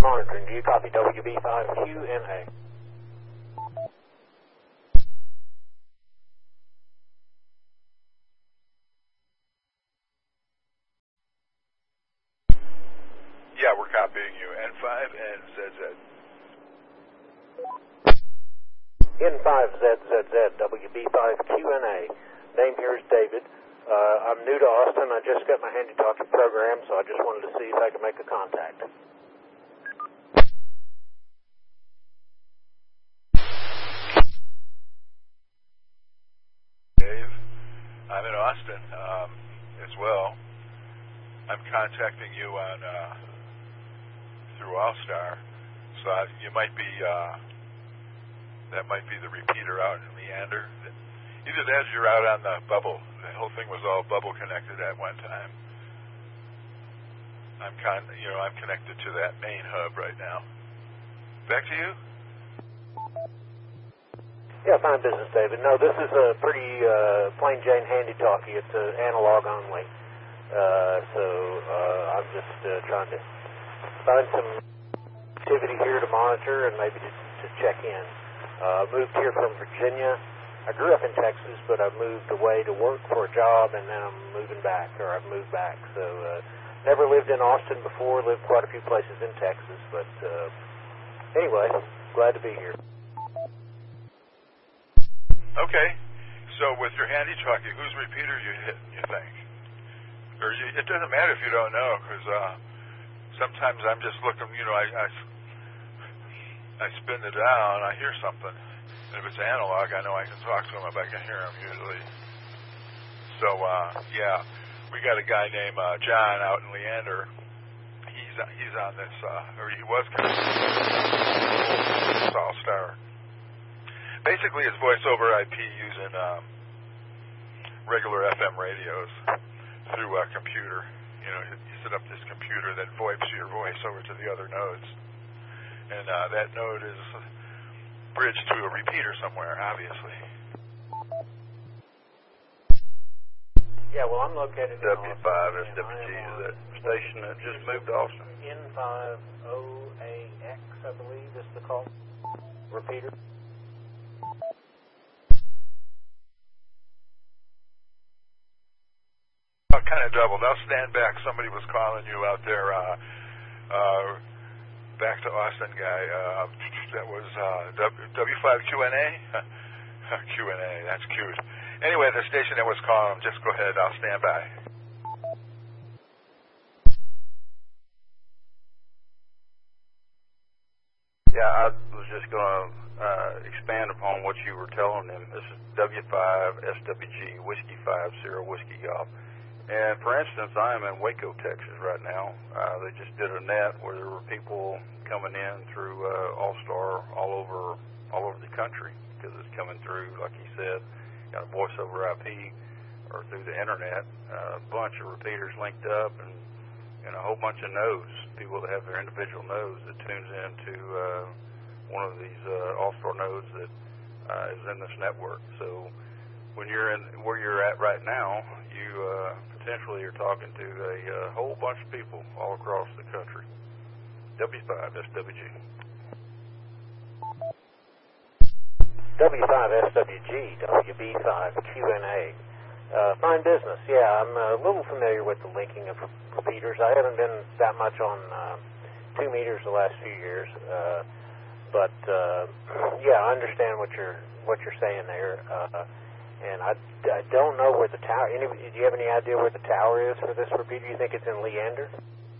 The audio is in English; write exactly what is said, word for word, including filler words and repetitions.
Monitoring, do you copy W B five Q N A? Yeah, we're copying you. N five and Z Z. N five Z Z Z, W B five Q N A. Name here is David. Uh, I'm new to Austin. I just got my handy-talkie program, so I just wanted to see if I could make a contact. Dave, I'm in Austin um, as well. I'm contacting you on uh, through All-Star, so I, you might be uh, that might be the repeater out in Leander. Either that or you're out on the bubble. The whole thing was all bubble connected at one time. I'm con, you know, I'm connected to that main hub right now. Back to you. Yeah, fine business, David. No, this is a pretty uh, plain Jane handy-talkie. It's uh, analog only. Uh, so uh, I'm just uh, trying to find some activity here to monitor and maybe to, to check in. I uh, moved here from Virginia. I grew up in Texas, but I moved away to work for a job, and then I'm moving back, or I've moved back. So uh, never lived in Austin before, lived quite a few places in Texas. But uh, anyway, glad to be here. Okay. So with your handy-talkie, whose repeater you hit, you think? Or you, it doesn't matter if you don't know, because uh, sometimes I'm just looking, you know, I, I, I spin it down, I hear something. And if it's analog, I know I can talk to him if I can hear him usually. So, uh, yeah, we got a guy named uh, John out in Leander. He's he's on this, uh, or he was kind of this All-Star. Basically, it's voice over I P using um, regular F M radios through a computer. You know, you set up this computer that VoIPs your voice over to the other nodes. And uh, that node is bridged to a repeater somewhere, obviously. Yeah, well, I'm located in W five Austin, S W G is that station that just moved to Austin. N five O A X, I believe, is the call. Repeater. Oh, kind of doubled. I'll stand back. Somebody was calling you out there. Uh, uh, back to Austin guy. Uh, that was uh, W five Q N A? Q N A, that's cute. Anyway, the station that was calling, just go ahead. I'll stand by. Yeah, I was just going to uh, expand upon what you were telling them. This is W five S W G, Whiskey five zero, Whiskey Golf. And for instance, I am in Waco, Texas right now. Uh, they just did a net where there were people coming in through uh, All-Star all over all over the country because it's coming through, like he said, got a voice over I P or through the internet. Uh, a bunch of repeaters linked up and, and a whole bunch of nodes, people that have their individual nodes that tunes into uh, one of these uh, All-Star nodes that uh, is in this network. So when you're in where you're at right now, you uh, potentially are talking to a uh, whole bunch of people all across the country. W five S W G. W five S W G, W B five Q N A. Uh, fine business. Yeah, I'm a little familiar with the linking of repeaters. I haven't been that much on uh, two meters the last few years, uh, but uh, yeah, I understand what you're what you're saying there. Uh, and I, I don't know where the tower. Any, do you have any idea where the tower is for this repeater? Do you think it's in Leander?